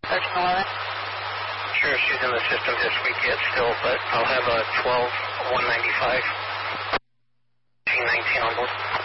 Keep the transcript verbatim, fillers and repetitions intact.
Sergeant eleven? Sure, she's in the system this week yet still, but I'll have a twelve one ninety-five, nineteen on board.